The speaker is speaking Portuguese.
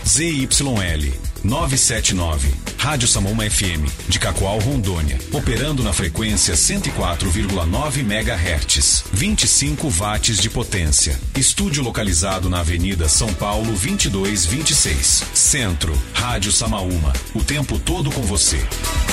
ZYL 979, Rádio Samaúma FM, de Cacoal, Rondônia, operando na frequência 104,9 MHz, 25 watts de potência. Estúdio localizado na Avenida São Paulo 2226, Centro, Rádio Samaúma, o tempo todo com você.